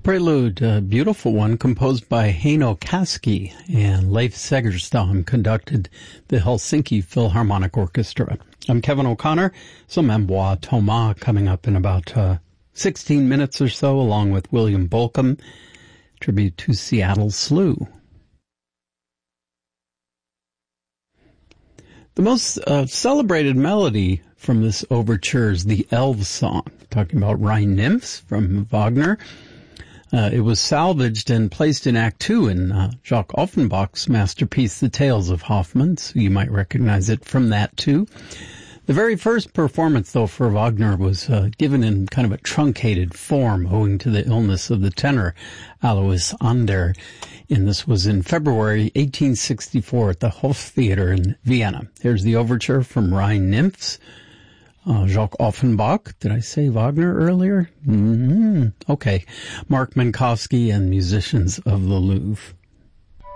Prelude, a beautiful one composed by Heino Kaski, and Leif Segerstam conducted the Helsinki Philharmonic Orchestra. I'm Kevin O'Connor. Some Amboise Thomas coming up in about 16 minutes or so, along with William Bolcom, tribute to Seattle Slew. The most celebrated melody from this overture is the Elves Song, talking about Rhine nymphs from Wagner. It was salvaged and placed in Act 2 in Jacques Offenbach's masterpiece, The Tales of Hoffmann, so you might recognize it from that too. The very first performance, though, for Wagner was given in kind of a truncated form owing to the illness of the tenor Alois Ander, and this was in February 1864 at the Hoftheater in Vienna. Here's the overture from Rhine Nymphs. Jacques Offenbach. Did I say Wagner earlier? Okay. Mark Minkowski and musicians of the Louvre.